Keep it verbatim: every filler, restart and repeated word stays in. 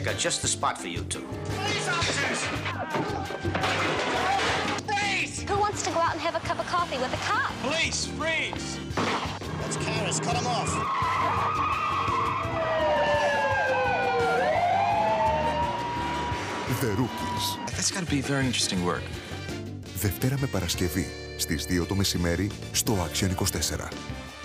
got just the spot for you two. Police officers! Freeze! Who wants to go out and have a cup of coffee with a cop? Police, freeze! That's Karis, cut him off. The Rookies. That's gotta be very interesting work. Δευτέρα με Παρασκευή στις δύο το μεσημέρι στο Action είκοσι τέσσερα.